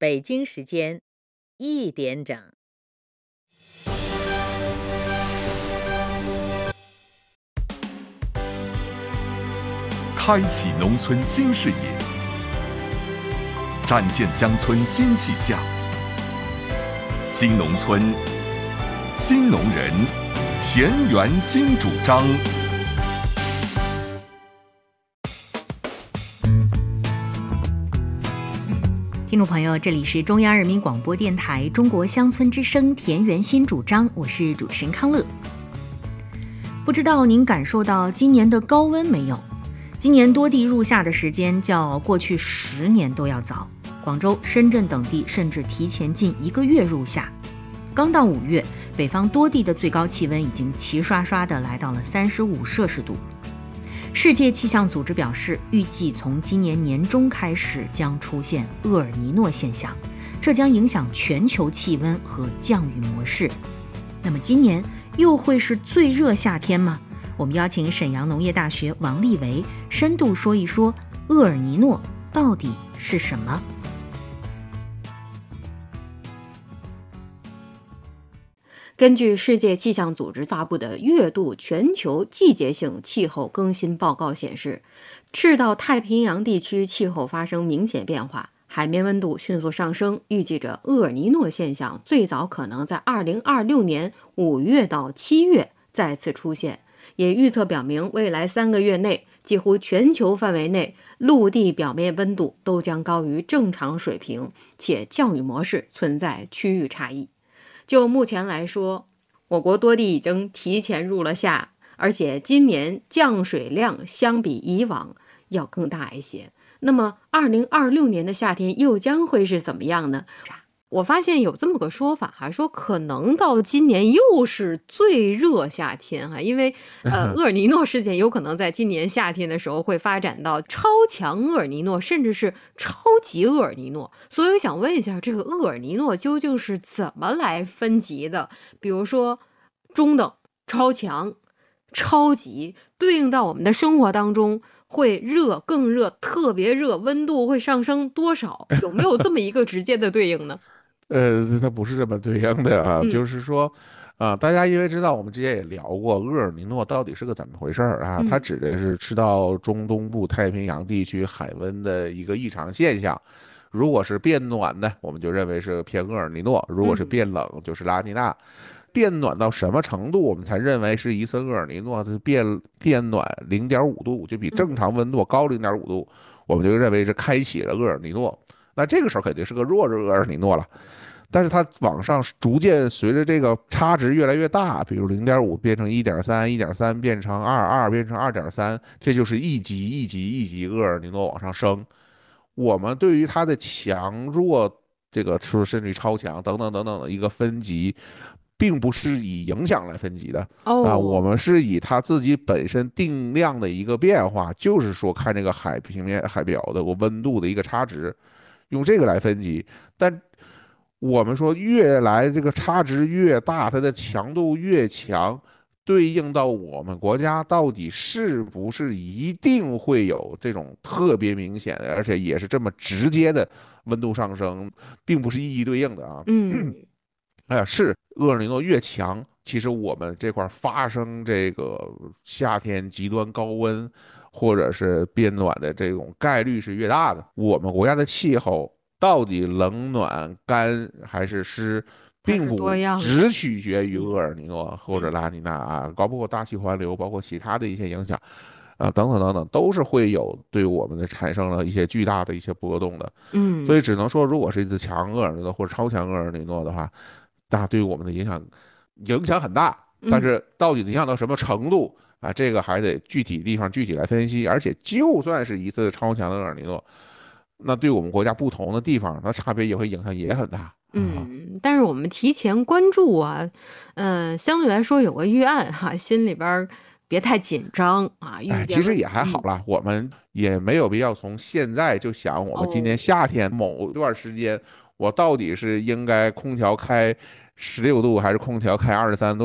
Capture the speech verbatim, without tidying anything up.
北京时间一点整。 开启农村新视野，展现乡村新气象。新农村，新农人，田园新主张。 听众朋友，这里是中央人民广播电台中国乡村之声田园新主张，我是主持人康乐。不知道您感受到今年的高温没有？今年多地入夏的时间较过去十年都要早，广州、深圳等地甚至提前近一个月入夏。刚到五月，北方多地的最高气温已经齐刷刷地来到了三十五摄氏度。世界气象组织表示，预计从今年年中开始将出现厄尔尼诺现象，这将影响全球气温和降雨模式。那么今年又会是最热夏天吗？我们邀请沈阳农业大学王立维深度说一说厄尔尼诺到底是什么。 根据世界气象组织发布的月度全球季节性气候更新报告显示，赤道太平洋地区气候发生明显变化，海面温度迅速上升，预计着厄尔尼诺现象最早可能在二零二六年五月到七月再次出现。也预测表明，未来三个月内，几乎全球范围内陆地表面温度都将高于正常水平，且降雨模式存在区域差异。就目前来说，我国多地已经提前入了夏，而且今年降水量相比以往要更大一些。那么二零二六年的夏天又将会是怎么样呢？我发现有这么个说法哈，说可能到今年又是最热夏天哈，因为呃厄尔尼诺事件有可能在今年夏天的时候会发展到超强厄尔尼诺，甚至是超级厄尔尼诺。所以我想问一下，这个厄尔尼诺究竟是怎么来分级的？比如说中等、超强、超级，对应到我们的生活当中，会热、更热、特别热，温度会上升多少？有没有这么一个直接的对应呢？ 呃，它不是这么对应的啊， 嗯就是说，啊、大家因为知道我们之前也聊过厄尔尼诺到底是个怎么回事儿啊？ 嗯它指的是赤道中东部太平洋地区海温的一个异常现象。如果是变暖呢，我们就认为是偏厄尔尼诺；如果是变冷，就是拉尼娜。变暖到什么程度，我们才认为是一次厄尔尼诺？它变变暖零点五度，就比正常温度高零点五度，我们就认为是开启了厄尔尼诺。那这个时候肯定是个弱热厄尔尼诺了。但是它往上逐渐随着这个差值越来越大，比如零点五变成一点三，一点三变成二，二变成二点三，这就是一级一级一级厄尔尼诺往上升。我们对于它的强弱，这个甚至于超强等等等等的一个分级，并不是以影响来分级的、 哦、 啊，我们是以它自己本身定量的一个变化，就是说看这个海平面海表的温度的一个差值，用这个来分级。但我们说越来这个差值越大，它的强度越强，对应到我们国家到底是不是一定会有这种特别明显的，而且也是这么直接的温度上升，并不是一一对应的啊。 嗯， 哎呀，是厄尔尼诺越强，其实我们这块发生这个夏天极端高温或者是变暖的这种概率是越大的。我们国家的气候到底冷暖干还是湿，并不只取决于厄尔尼诺或者拉尼娜啊，包括大气环流，包括其他的一些影响啊，等等等等，都是会有对我们的产生了一些巨大的一些波动的。 嗯， 所以只能说，如果是一次强厄尔尼诺或者超强厄尔尼诺的话，那对我们的影响影响很大，但是到底影响到什么程度啊？这个还得具体地方具体来分析。而且就算是一次超强的厄尔尼诺，那对我们国家不同的地方，它差别也会影响也很大。 嗯，但是我们提前关注啊，嗯、呃，相对来说有个预案哈，心里边别太紧张啊。 哎，其实也还好啦、嗯，我们也没有必要从现在就想，我们今年夏天某段时间，我到底是应该空调开十六度还是空调开二十三度。